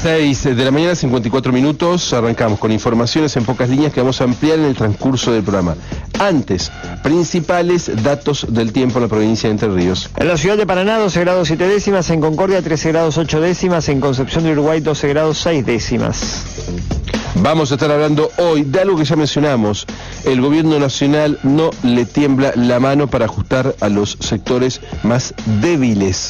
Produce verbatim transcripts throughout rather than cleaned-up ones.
seis de la mañana, cincuenta y cuatro minutos, arrancamos con informaciones en pocas líneas que vamos a ampliar en el transcurso del programa. Antes, principales datos del tiempo en la provincia de Entre Ríos. En la ciudad de Paraná, doce grados siete décimas, en Concordia trece grados ocho décimas, en Concepción de Uruguay doce grados seis décimas. Vamos a estar hablando hoy de algo que ya mencionamos. El gobierno nacional no le tiembla la mano para ajustar a los sectores más débiles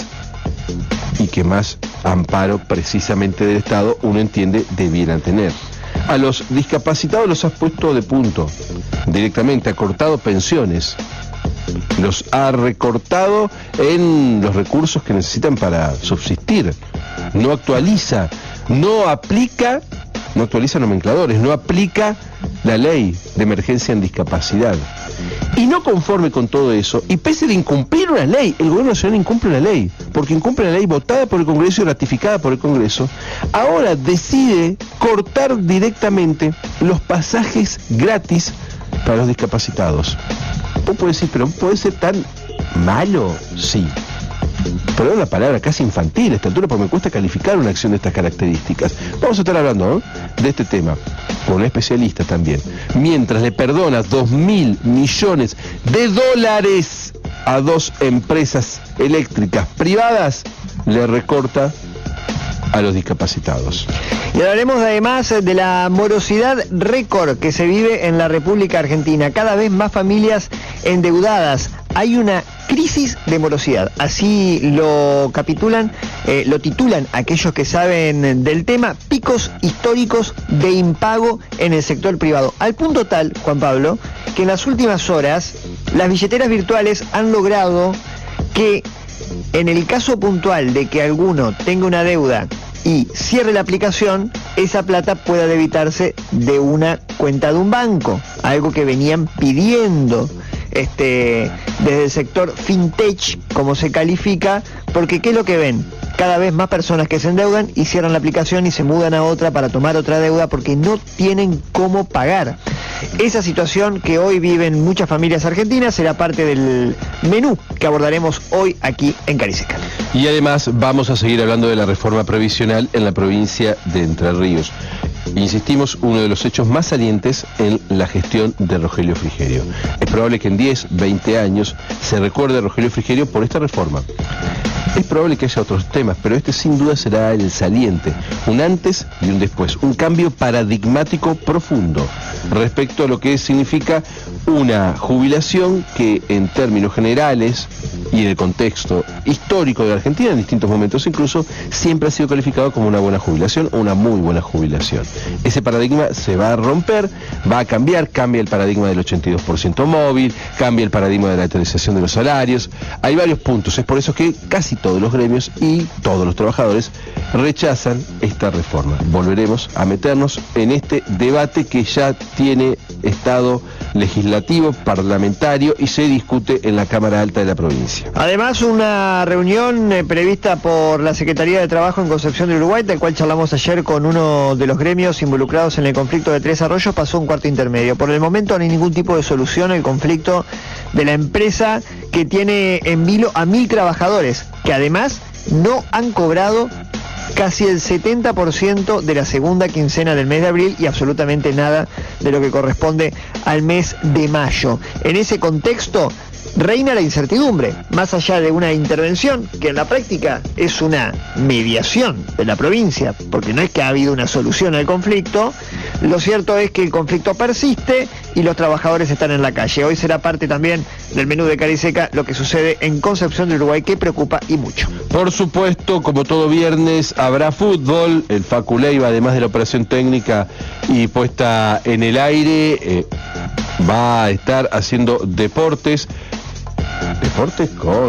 y que más amparo precisamente del Estado, uno entiende, debieran tener. A los discapacitados los ha puesto de punto, directamente ha cortado pensiones, los ha recortado en los recursos que necesitan para subsistir, no actualiza, no aplica, no actualiza nomencladores, no aplica la ley de emergencia en discapacidad. Y no conforme con todo eso, y pese de incumplir una ley, el gobierno nacional incumple una ley, porque incumple la ley votada por el Congreso y ratificada por el Congreso, ahora decide cortar directamente los pasajes gratis para los discapacitados. Vos podés decir, pero ¿puede ser tan malo? Sí. Pero es una palabra casi infantil a esta altura, porque me cuesta calificar una acción de estas características. Vamos a estar hablando, ¿no?, de este tema con un especialista también. Mientras le perdona dos mil millones de dólares a dos empresas eléctricas privadas, le recorta a los discapacitados. Y hablaremos además de la morosidad récord que se vive en la República Argentina. Cada vez más familias endeudadas. Hay una crisis de morosidad, así lo capitulan, eh, lo titulan aquellos que saben del tema, picos históricos de impago en el sector privado. Al punto tal, Juan Pablo, que en las últimas horas las billeteras virtuales han logrado que en el caso puntual de que alguno tenga una deuda y cierre la aplicación, esa plata pueda debitarse de una cuenta de un banco, algo que venían pidiendo este desde el sector fintech, como se califica, porque ¿qué es lo que ven? Cada vez más personas que se endeudan y cierran la aplicación y se mudan a otra para tomar otra deuda porque no tienen cómo pagar. Esa situación que hoy viven muchas familias argentinas será parte del menú que abordaremos hoy aquí en Cariseca. Y además vamos a seguir hablando de la reforma previsional en la provincia de Entre Ríos. Insistimos, uno de los hechos más salientes en la gestión de Rogelio Frigerio. Es probable que en diez, veinte años se recuerde a Rogelio Frigerio por esta reforma. Es probable que haya otros temas, pero este sin duda será el saliente, un antes y un después, un cambio paradigmático profundo respecto a lo que significa una jubilación que en términos generales y en el contexto histórico de Argentina, en distintos momentos incluso, siempre ha sido calificado como una buena jubilación o una muy buena jubilación. Ese paradigma se va a romper, va a cambiar, cambia el paradigma del ochenta y dos por ciento móvil, cambia el paradigma de la actualización de los salarios, hay varios puntos, es por eso que casi todos los gremios y todos los trabajadores rechazan esta reforma. Volveremos a meternos en este debate que ya tiene estado legislativo, parlamentario y se discute en la Cámara Alta de la provincia. Además, una reunión eh, prevista por la Secretaría de Trabajo en Concepción de Uruguay, del cual charlamos ayer con uno de los gremios involucrados en el conflicto de Tres Arroyos, pasó un cuarto intermedio. Por el momento no hay ningún tipo de solución al conflicto de la empresa que tiene en vilo a mil trabajadores, que además no han cobrado casi el setenta por ciento de la segunda quincena del mes de abril y absolutamente nada de lo que corresponde al mes de mayo. En ese contexto reina la incertidumbre, más allá de una intervención que en la práctica es una mediación de la provincia, porque no es que ha habido una solución al conflicto. Lo cierto es que el conflicto persiste y los trabajadores están en la calle. Hoy será parte también del menú de Cariseca lo que sucede en Concepción de Uruguay, que preocupa y mucho. Por supuesto, como todo viernes, habrá fútbol. El Facu Leiva, además de la operación técnica y puesta en el aire, eh, va a estar haciendo deportes. Deportes con,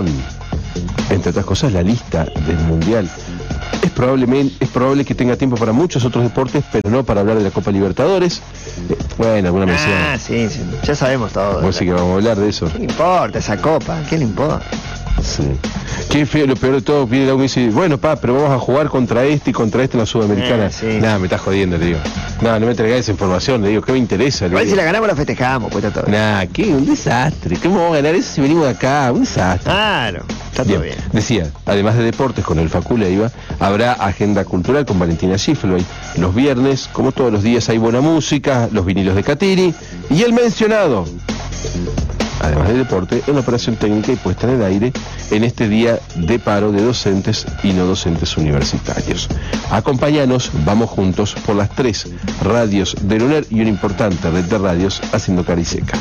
entre otras cosas, la lista del Mundial. Es, probablemente, es probable que tenga tiempo para muchos otros deportes, pero no para hablar de la Copa Libertadores. Eh, bueno, alguna mención. Ah, sí, sí, ya sabemos todo. Vos sí que vamos a hablar de eso. ¿Qué le importa esa copa? ¿Qué le importa? Sí. Qué feo, lo peor de todo, viene algo y dice, bueno, pa, pero vamos a jugar contra este y contra este en la Sudamericana. Eh, sí. Nada, me estás jodiendo, te digo. No, no me entregues esa información, le digo, ¿qué me interesa? A ver si la ganamos la festejamos, pues está todo bien. Nah, qué un desastre. ¿Cómo vamos a ganar eso si venimos de acá? Un desastre. Claro, está todo bien. Decía, además de deportes con el Facu Leiva, habrá agenda cultural con Valentina Schiffelbein. Los viernes, como todos los días, hay buena música, los vinilos de Catini y el mencionado, además de deporte, en la operación técnica y puesta en el aire en este día de paro de docentes y no docentes universitarios. Acompáñanos, vamos juntos por las tres radios de UNER y una importante red de radios haciendo cara y seca.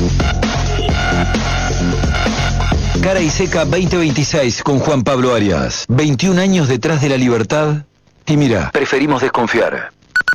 Cara y Seca veinte veintiséis con Juan Pablo Arias. veintiún años detrás de la libertad y mira, preferimos desconfiar.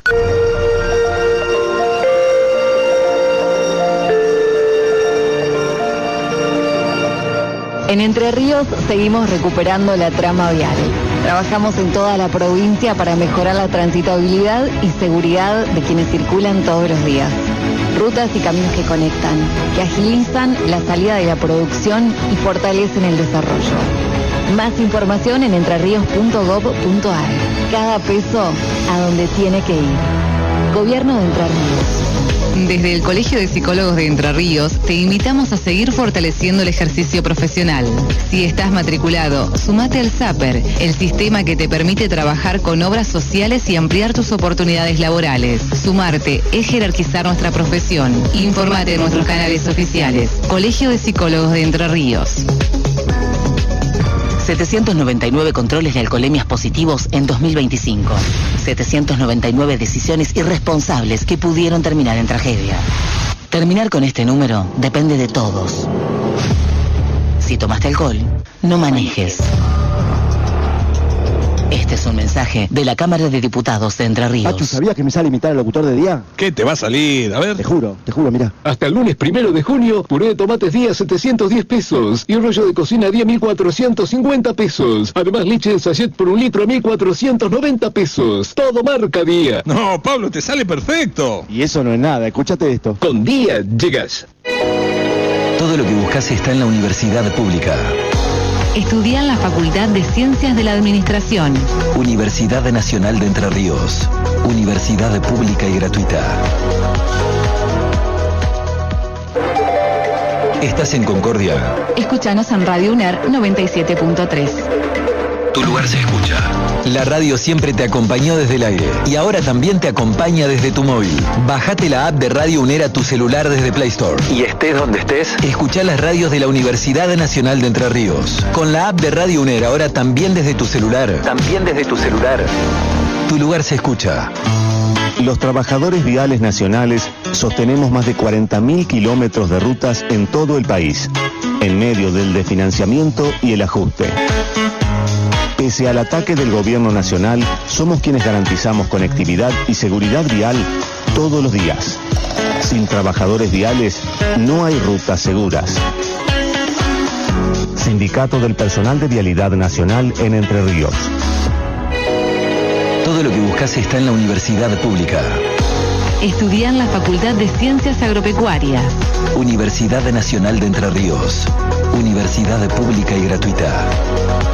En Entre Ríos seguimos recuperando la trama vial. Trabajamos en toda la provincia para mejorar la transitabilidad y seguridad de quienes circulan todos los días. Rutas y caminos que conectan, que agilizan la salida de la producción y fortalecen el desarrollo. Más información en entrerríos punto gob punto ar. Cada peso a donde tiene que ir. Gobierno de Entre Ríos. Desde el Colegio de Psicólogos de Entre Ríos te invitamos a seguir fortaleciendo el ejercicio profesional. Si estás matriculado, sumate al SAPER, el sistema que te permite trabajar con obras sociales y ampliar tus oportunidades laborales. Sumarte es jerarquizar nuestra profesión. Informate en nuestros canales oficiales. Colegio de Psicólogos de Entre Ríos. setecientos noventa y nueve controles de alcoholemias positivos en dos mil veinticinco. setecientos noventa y nueve decisiones irresponsables que pudieron terminar en tragedia. Terminar con este número depende de todos. Si tomaste alcohol, no manejes. Este es un mensaje de la Cámara de Diputados de Entre Ríos. Pachu, ¿sabías que me sale imitar al locutor de día? ¿Qué te va a salir? A ver. Te juro, te juro, mirá. Hasta el lunes primero de junio, puré de tomates día setecientos diez pesos y rollo de cocina día mil cuatrocientos cincuenta pesos. Además, leche en sachet por un litro a mil cuatrocientos noventa pesos. Todo marca Día. No, Pablo, te sale perfecto. Y eso no es nada, escúchate esto. Con Día llegas. Todo lo que buscas está en la universidad pública. Estudia en la Facultad de Ciencias de la Administración. Universidad Nacional de Entre Ríos. Universidad pública y gratuita. ¿Estás en Concordia? Escúchanos en Radio UNER noventa y siete punto tres. Tu lugar se escucha. La radio siempre te acompañó desde el aire y ahora también te acompaña desde tu móvil. Bajate la app de Radio UNER a tu celular desde Play Store. Y estés donde estés, escuchá las radios de la Universidad Nacional de Entre Ríos. Con la app de Radio UNER ahora también desde tu celular. También desde tu celular. Tu lugar se escucha. Los trabajadores viales nacionales sostenemos más de cuarenta mil kilómetros de rutas en todo el país, en medio del desfinanciamiento y el ajuste. Pese al ataque del gobierno nacional, somos quienes garantizamos conectividad y seguridad vial todos los días. Sin trabajadores viales, no hay rutas seguras. Sindicato del Personal de Vialidad Nacional en Entre Ríos. Todo lo que buscas está en la universidad pública. Estudia en la Facultad de Ciencias Agropecuarias. Universidad Nacional de Entre Ríos. Universidad pública y gratuita.